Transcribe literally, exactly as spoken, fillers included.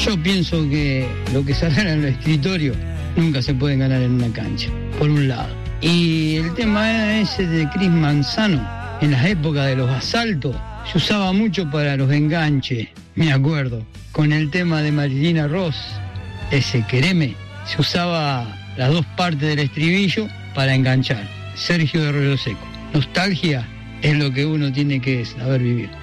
Yo pienso que lo que se gana en el escritorio nunca se puede ganar en una cancha, por un lado. Y el tema ese de Cris Manzano, en las épocas de los asaltos, se usaba mucho para los enganches, me acuerdo. Con el tema de Marilina Ross, ese quereme, se usaba las dos partes del estribillo para enganchar. Sergio de Arroyo Seco. Nostalgia es lo que uno tiene que saber vivir.